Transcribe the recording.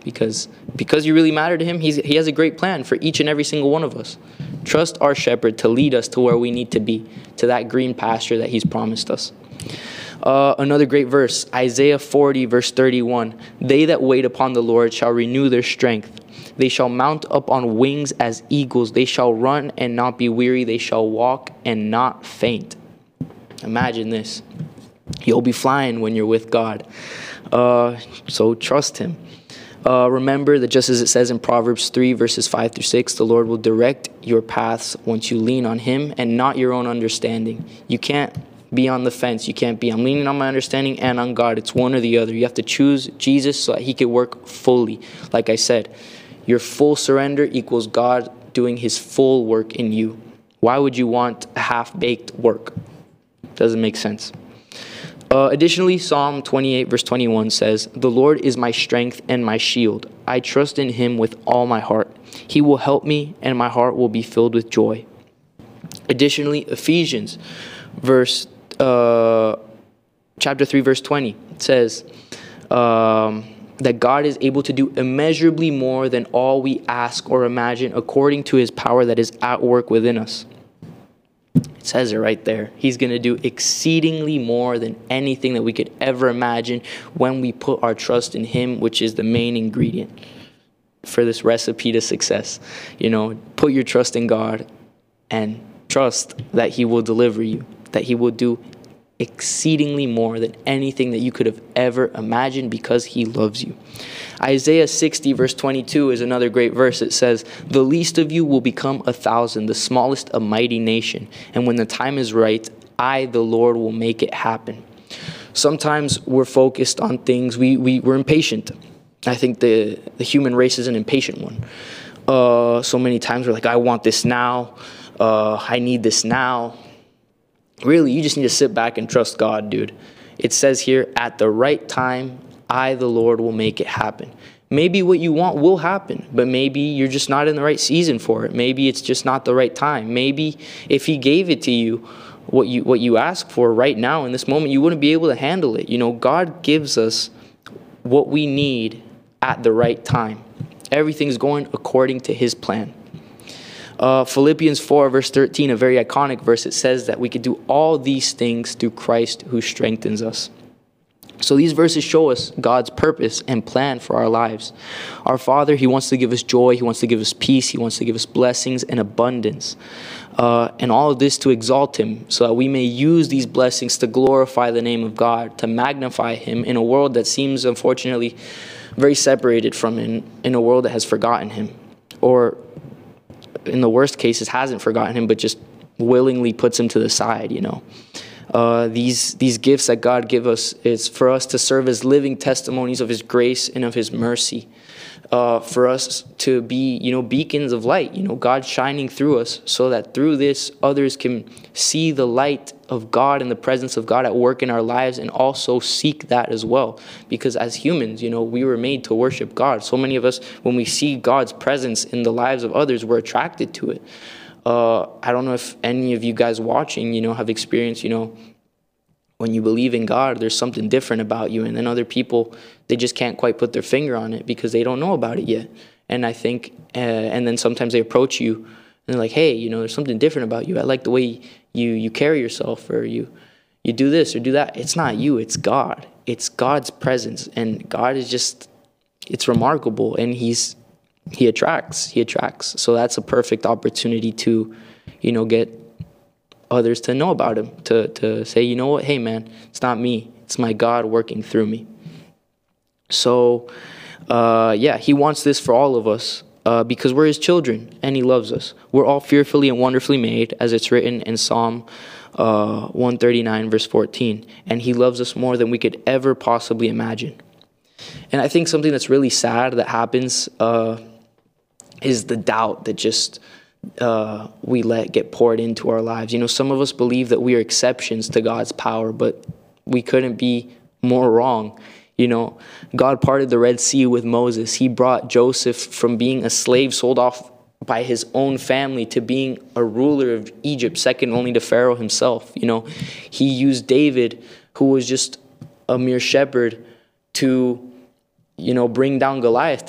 Because you really matter to him, he has a great plan for each and every single one of us. Trust our shepherd to lead us to where we need to be, to that green pasture that he's promised us. Another great verse, Isaiah 40, verse 31. They that wait upon the Lord shall renew their strength. They shall mount up on wings as eagles. They shall run and not be weary. They shall walk and not faint. Imagine this. You'll be flying when you're with God. So trust him. Remember that just as it says in Proverbs 3, verses 5 through 6, the Lord will direct your paths once you lean on him and not your own understanding. You can't be on the fence. You can't be, I'm leaning on my understanding and on God. It's one or the other. You have to choose Jesus so that he could work fully. Like I said, your full surrender equals God doing his full work in you. Why would you want half-baked work? Doesn't make sense. Additionally, Psalm 28, verse 21 says, the Lord is my strength and my shield. I trust in him with all my heart. He will help me, and my heart will be filled with joy. Additionally, Ephesians, chapter 3, verse 20, it says that God is able to do immeasurably more than all we ask or imagine according to his power that is at work within us. It says it right there. He's going to do exceedingly more than anything that we could ever imagine when we put our trust in him, which is the main ingredient for this recipe to success. Put your trust in God and trust that he will deliver you, that he will do exceedingly more than anything that you could have ever imagined because he loves you. Isaiah 60, verse 22 is another great verse. It says, the least of you will become 1,000, the smallest a mighty nation. And when the time is right, I, the Lord, will make it happen. Sometimes we're focused on things. We're impatient. I think the human race is an impatient one. So many times we're like, I want this now. I need this now. Really, you just need to sit back and trust God, dude. It says here, at the right time, I, the Lord, will make it happen. Maybe what you want will happen, but maybe you're just not in the right season for it. Maybe it's just not the right time. Maybe if he gave it to you, what you ask for right now in this moment, you wouldn't be able to handle it. God gives us what we need at the right time. Everything's going according to his plan. Philippians 4, verse 13, a very iconic verse, it says that we could do all these things through Christ who strengthens us. So these verses show us God's purpose and plan for our lives. Our Father, he wants to give us joy. He wants to give us peace. He wants to give us blessings and abundance. And all of this to exalt him so that we may use these blessings to glorify the name of God, to magnify him in a world that seems, unfortunately, very separated from him, in a world that has forgotten him. Or in the worst cases, hasn't forgotten him, but just willingly puts him to the side, These gifts that God gives us is for us to serve as living testimonies of his grace and of his mercy. For us to be, beacons of light, God shining through us so that through this others can see the light of God and the presence of God at work in our lives and also seek that as well. Because as humans, we were made to worship God. So many of us, when we see God's presence in the lives of others, we're attracted to it. I don't know if any of you guys watching, have experienced, when you believe in God, there's something different about you. And then other people, they just can't quite put their finger on it because they don't know about it yet. And I think, and then sometimes they approach you and they're like, hey, there's something different about you. I like the way you carry yourself, or you do this or do that. It's not you, it's God. It's God's presence. And God is just, it's remarkable. And he attracts. So that's a perfect opportunity to, get others to know about him, to say, you know what, hey man, it's not me, it's my God working through me. So, he wants this for all of us because we're his children and he loves us. We're all fearfully and wonderfully made, as it's written in Psalm 139, verse 14. And he loves us more than we could ever possibly imagine. And I think something that's really sad that happens is the doubt that just we let get poured into our lives. Some of us believe that we are exceptions to God's power, but we couldn't be more wrong. God parted the Red Sea with Moses. He brought Joseph from being a slave sold off by his own family to being a ruler of Egypt, second only to Pharaoh himself. He used David, who was just a mere shepherd, to bring down Goliath,